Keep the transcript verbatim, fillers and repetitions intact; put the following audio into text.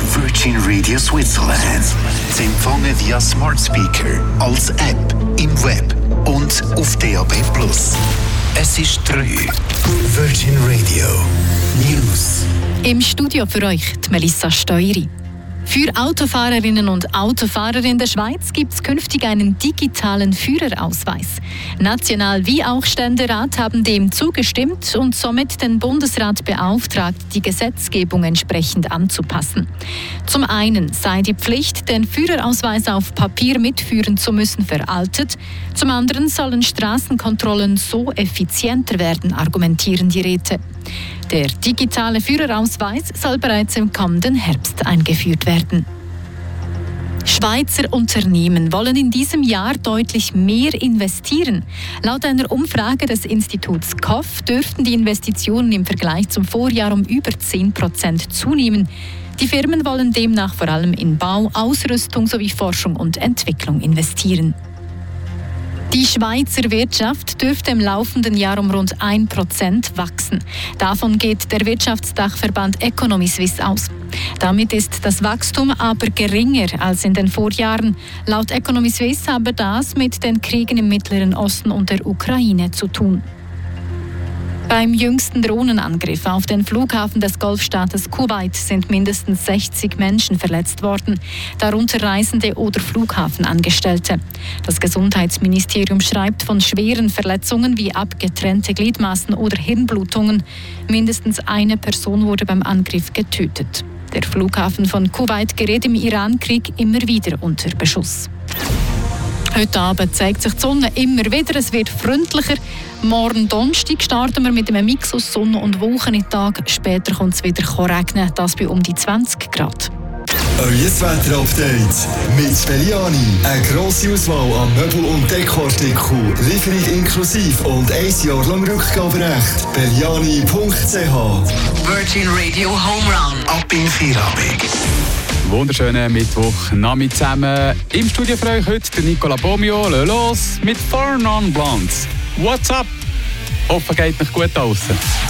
Virgin Radio Switzerland. Zu empfangen via Smart Speaker, als App, im Web und auf D A B plus. Es ist drei. Virgin Radio News. Im Studio für euch die Melissa Steueri. Für Autofahrerinnen und Autofahrer in der Schweiz gibt es künftig einen digitalen Führerausweis. National- wie auch Ständerat haben dem zugestimmt und somit den Bundesrat beauftragt, die Gesetzgebung entsprechend anzupassen. Zum einen sei die Pflicht, den Führerausweis auf Papier mitführen zu müssen, veraltet. Zum anderen sollen Straßenkontrollen so effizienter werden, argumentieren die Räte. Der digitale Führerausweis soll bereits im kommenden Herbst eingeführt werden. Schweizer Unternehmen wollen in diesem Jahr deutlich mehr investieren. Laut einer Umfrage des Instituts K O F dürften die Investitionen im Vergleich zum Vorjahr um über zehn Prozent zunehmen. Die Firmen wollen demnach vor allem in Bau, Ausrüstung sowie Forschung und Entwicklung investieren. Die Schweizer Wirtschaft dürfte im laufenden Jahr um rund ein Prozent wachsen. Davon geht der Wirtschaftsdachverband Economy Suisse aus. Damit ist das Wachstum aber geringer als in den Vorjahren. Laut Economy Suisse habe das mit den Kriegen im Mittleren Osten und der Ukraine zu tun. Beim jüngsten Drohnenangriff auf den Flughafen des Golfstaates Kuwait sind mindestens sechzig Menschen verletzt worden, darunter Reisende oder Flughafenangestellte. Das Gesundheitsministerium schreibt von schweren Verletzungen wie abgetrennte Gliedmaßen oder Hirnblutungen. Mindestens eine Person wurde beim Angriff getötet. Der Flughafen von Kuwait gerät im Iran-Krieg immer wieder unter Beschuss. Heute Abend zeigt sich die Sonne immer wieder, es wird freundlicher. Morgen Donnerstag starten wir mit einem Mix aus Sonne und Wolken in den Tag. Später kommt es wieder regnen, das bei um die zwanzig Grad. Euer Wetter-Update mit Belliani. Eine grosse Auswahl an Möbel- und Dekoartikeln, Lieferung inklusive und ein Jahr lang Rückgaberecht. Belliani punkt c h. Virgin Radio Home Run. Ab in Feierabend. Wunderschönen Mittwoch Nachmittag zusammen. Im Studio für euch heute der Nicola Bomio. Los mit Four Non Blondes. What's up? Hoffen geht noch gut draussen.